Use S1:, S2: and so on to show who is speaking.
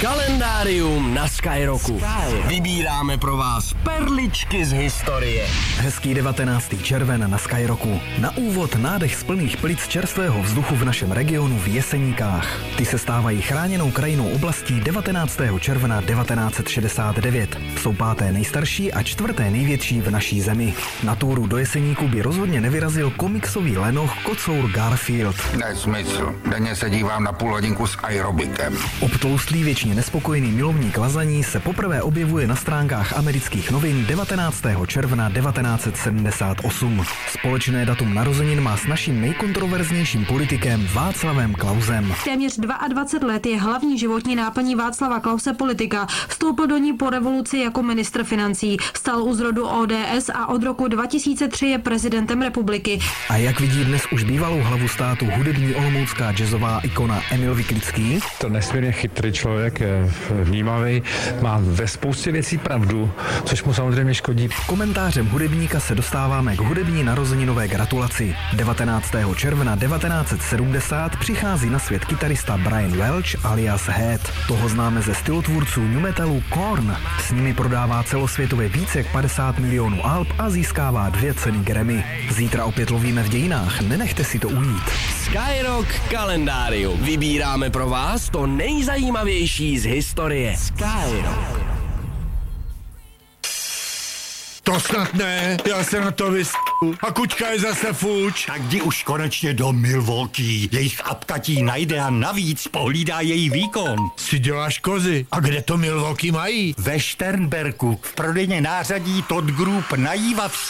S1: Kalendárium na Skyrocku. Vybíráme pro vás perličky z historie.
S2: Hezký 19. červen na Skyrocku. Na úvod nádech z plných plic čerstvého vzduchu v našem regionu v Jeseníkách. Ty se stávají chráněnou krajinou oblastí 19. června 1969. Jsou páté nejstarší a čtvrté největší v naší zemi. Na túru do Jeseníku by rozhodně nevyrazil komiksový lenoch kocour Garfield.
S3: Nesmysl. Denně se dívám na půl hodinku s aerobikem.
S2: Obtloustlý věčně nespokojený milovník lazaní se poprvé objevuje na stránkách amerických novin 19. června 1978. Společné datum narozenin má s naším nejkontroverznějším politikem Václavem Klausem.
S4: Téměř 22 let je hlavní životní náplní Václava Klause politika. Vstoupil do ní po revoluci jako ministr financí. Stal u zrodu ODS a od roku 2003 je prezidentem republiky.
S2: A jak vidí dnes už bývalou hlavu státu hudební olomoucká jazzová ikona Emil Vyklický?
S5: To nesmírně chytrý člověk, je vnímavý, má ve spoustě věcí pravdu, což mu samozřejmě škodí.
S2: Komentářem hudebníka se dostáváme k hudební narozeninové gratulaci. 19. června 1970 přichází na svět kytarista Brian Welch alias Head. Toho známe ze stylotvůrců nu metalu Korn. S nimi prodává celosvětově více jak 50 milionů alb a získává 2 ceny Grammy. Zítra opět lovíme v dějinách, nenechte si to ujít.
S1: Skyrock kalendárium. Vybíráme pro vás to nejzajímavější z historie. Skyrock.
S6: To snad ne, já se na to a kuťka je zase fuč.
S7: Tak jdi už konečně do Milwaukee. Jejich apka ti najde a navíc pohlídá její výkon.
S6: Si děláš kozy. A kde to Milwaukee mají?
S7: Ve Šternberku v prodejně nářadí Todd Group na Jívavské.